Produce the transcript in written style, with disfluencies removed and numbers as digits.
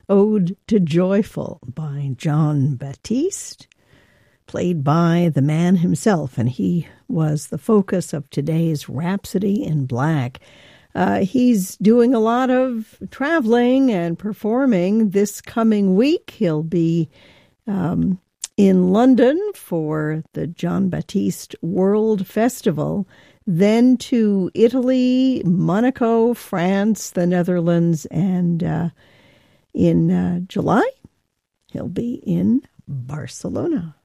Ode to Joyful by Jon Batiste, played by the man himself, and he was the focus of today's Rhapsody in Black. He's doing a lot of traveling and performing this coming week. He'll be in London for the Jon Batiste World Festival, then to Italy, Monaco, France, the Netherlands, and in July, he'll be in Barcelona.